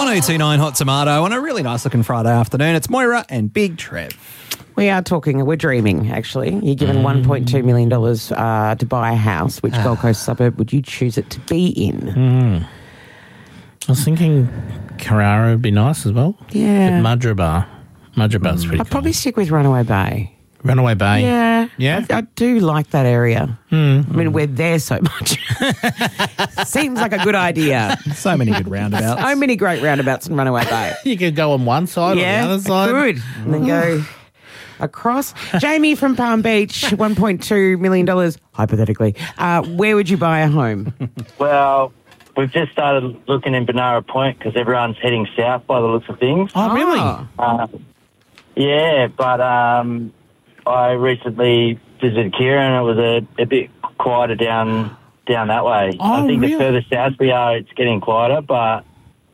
1029 Hot Tomato on a really nice looking Friday afternoon. It's Moira and Big Trev. We're dreaming, actually. You're given $1.2 million to buy a house. Which Gold Coast suburb would you choose it to be in? I was thinking Carrara would be nice as well. Yeah. But Mudgeebar's pretty I'd cool. probably stick with Runaway Bay. Runaway Bay. Yeah. Yeah? I do like that area. I mean, we're there so much. Seems like a good idea. So many good roundabouts. So many great roundabouts in Runaway Bay. You could go on one side or the other side. Good. And then go across. Jamie from Palm Beach, $1.2 million, hypothetically. Where would you buy a home? Well, we've just started looking in Banara Point because everyone's heading south by the looks of things. Oh, really? Yeah, but I recently visited Kira and it was a bit quieter down that way. Oh, I think really? the further south we are, it's getting quieter, but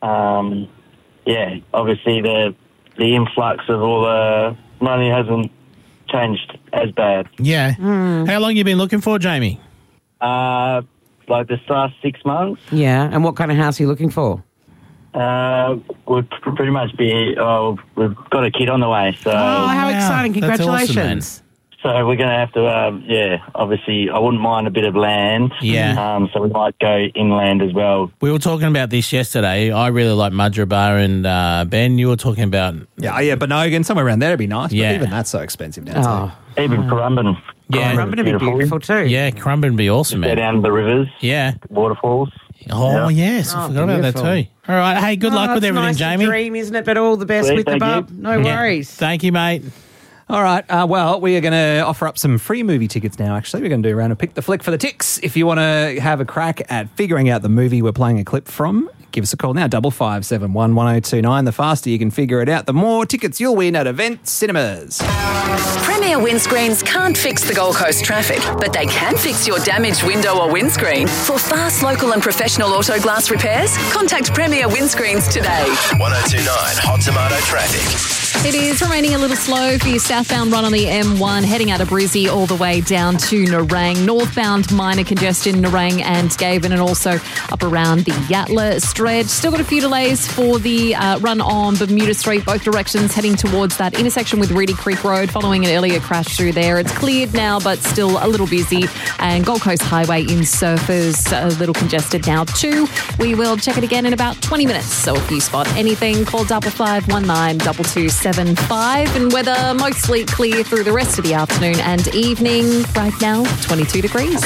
obviously the influx of all the money hasn't changed as bad. Yeah. How long you been looking for, Jamie? Like this last 6 months. Yeah. And what kind of house are you looking for? Would pretty much be. We've got a kid on the way, so How exciting! That's awesome, Congratulations! so we're going to have to. Obviously, I wouldn't mind a bit of land. Yeah. So we might go inland as well. We were talking about this yesterday. I really like Mudgeebar and Ben, you were talking about... Yeah, Bonogan, somewhere around there would be nice. Yeah. But even that's so expensive now too. Even Currumbin. Yeah. Currumbin would be beautiful too. Yeah, Currumbin would be awesome, Go man. down the rivers, Yeah. waterfalls. Oh, yes. I forgot about that beautiful. too. All right. Hey, good luck with it's everything, nice Jamie. To dream, isn't it? But all the best Sweet, with the thank bub. you. No Yeah. worries. Thank you, mate. All right. Well, we are going to offer up some free movie tickets now, actually. We're going to do around a Pick the Flick for the Ticks. If you want to have a crack at figuring out the movie we're playing a clip from, give us a call now, 5571 1029. The faster you can figure it out, the more tickets you'll win at Event Cinemas. Premier Windscreens can't fix the Gold Coast traffic, but they can fix your damaged window or windscreen. For fast, local and professional auto glass repairs, contact Premier Windscreens today. 1029 Hot Tomato Traffic. It is remaining a little slow for your southbound run on the M1, heading out of Brizzy all the way down to Nerang. Northbound, minor congestion, Nerang and Gavin, and also up around the Yatla stretch. Still got a few delays for the run on Bermuda Street, both directions heading towards that intersection with Reedy Creek Road, following an earlier crash through there. It's cleared now, but still a little busy. And Gold Coast Highway in Surfers, a little congested now too. We will check it again in about 20 minutes. So if you spot anything, call 5519 2275. And weather mostly clear through the rest of the afternoon and evening. Right now, 22 degrees.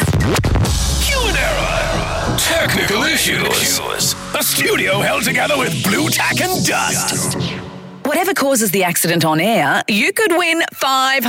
Q&A. Technical issues. A studio held together with blue tack and dust. Whatever causes the accident on air, you could win $500.